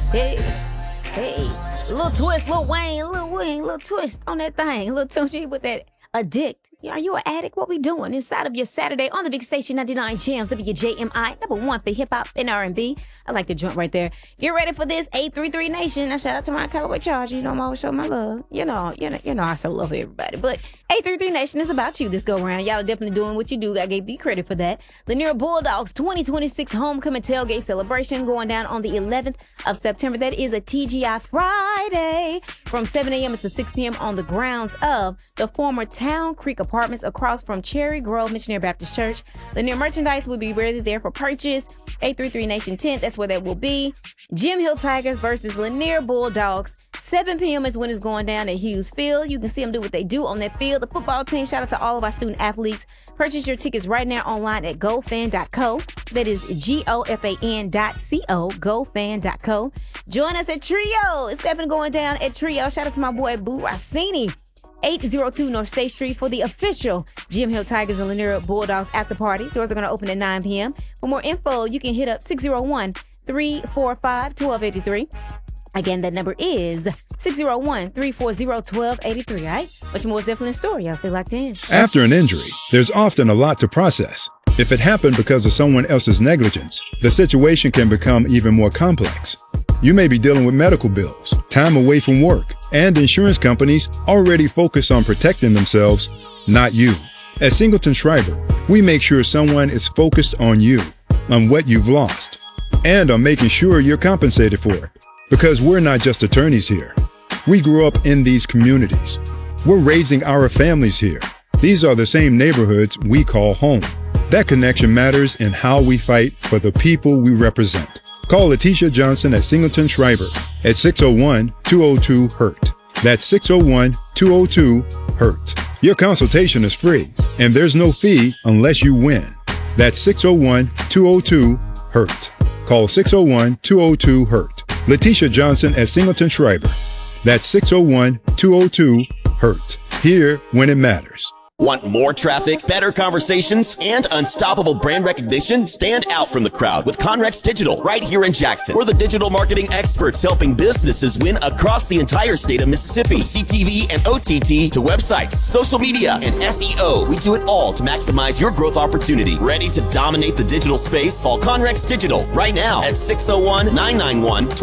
Hey, hey. Little twist, Lil Wayne, little twist on that thing. Little Tunchi with that addict. Are you an addict? What we doing inside of your Saturday on the big station 99 Jams, WJMI, #1 for hip hop and R&B. I like the joint right there. Get ready for this 833 Nation. Now shout out to my Callaway Charger. You know I'm always showing my love. You know I show love for everybody. But 833 Nation is about you this go round. Y'all are definitely doing what you do. I gave you credit for that. Lanier Bulldogs 2026 homecoming tailgate celebration going down on the 11th of September. That is a TGI Friday from 7 a.m. to 6 p.m. on the grounds of the former Town Creek Apartments across from Cherry Grove Missionary Baptist Church. Lanier merchandise will be ready there for purchase. 833 Nation tent, that's where that will be. Jim Hill Tigers versus Lanier Bulldogs. 7 p.m. is when it's going down at Hughes Field. You can see them do what they do on that field. The football team, shout out to all of our student athletes. Purchase your tickets right now online at gofan.co. That is GOFAN.co, gofan.co. Join us at Trio. It's definitely going down at Trio. Shout out to my boy Boo Rossini. 802 North State Street for the official Jim Hill Tigers and Lanier Bulldogs after party. Doors are going to open at 9 p.m. For more info, you can hit up 601-345-1283. Again, that number is 601-340-1283, all right? Much more is definitely in store. Y'all stay locked in. After an injury, there's often a lot to process. If it happened because of someone else's negligence, the situation can become even more complex. You may be dealing with medical bills, time away from work, and insurance companies already focus on protecting themselves, not you. At Singleton Schreiber, we make sure someone is focused on you, on what you've lost, and on making sure you're compensated for it. Because we're not just attorneys here. We grew up in these communities. We're raising our families here. These are the same neighborhoods we call home. That connection matters in how we fight for the people we represent. Call Letitia Johnson at Singleton Schreiber at 601-202-HURT. That's 601-202-HURT. Your consultation is free, and there's no fee unless you win. That's 601-202-HURT. Call 601-202-HURT. Letitia Johnson at Singleton Schreiber. That's 601-202-HURT. Here when it matters. Want more traffic, better conversations, and unstoppable brand recognition? Stand out from the crowd with Conrex Digital right here in Jackson. We're the digital marketing experts helping businesses win across the entire state of Mississippi. From CTV and OTT to websites, social media, and SEO, we do it all to maximize your growth opportunity. Ready to dominate the digital space? Call Conrex Digital right now at 601-991-12